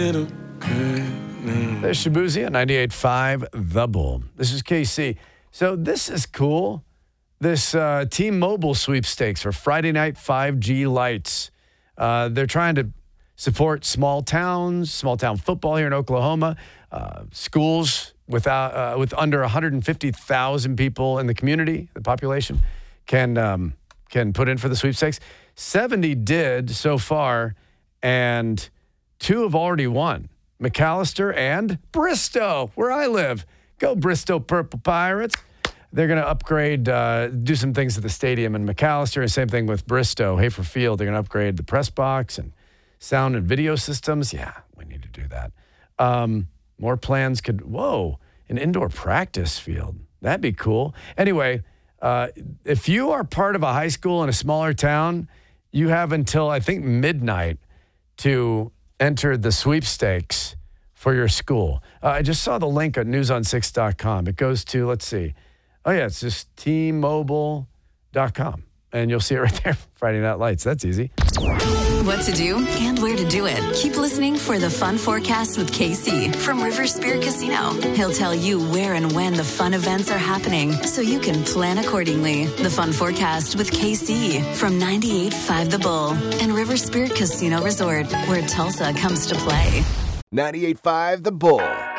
There's Shabuzi at 98.5 The Bull. This is KC. So this is cool. This T-Mobile sweepstakes for Friday night 5G lights. They're trying to support small town football here in Oklahoma. Schools with under 150,000 people in the community, the population, can put in for the sweepstakes. 70 did so far, and 2 have already won. McAllister and Bristow, where I live. Go Bristow Purple Pirates. They're going to upgrade, do some things at the stadium in McAllister, and same thing with Bristow, Hafer Field. They're going to upgrade the press box and sound and video systems. Yeah, we need to do that. More plans an indoor practice field. That'd be cool. Anyway, if you are part of a high school in a smaller town, you have until, I think, midnight to enter the sweepstakes for your school. I just saw the link at newson6.com. It goes to, let's see. Oh, yeah, it's just tmobile.com. And you'll see it right there, Friday Night Lights. That's easy. What to do and where to do it. Keep listening for the Fun Forecast with KC from River Spirit Casino. He'll tell you where and when the fun events are happening so you can plan accordingly. The Fun Forecast with KC from 98.5 The Bull and River Spirit Casino Resort, where Tulsa comes to play. 98.5 The Bull.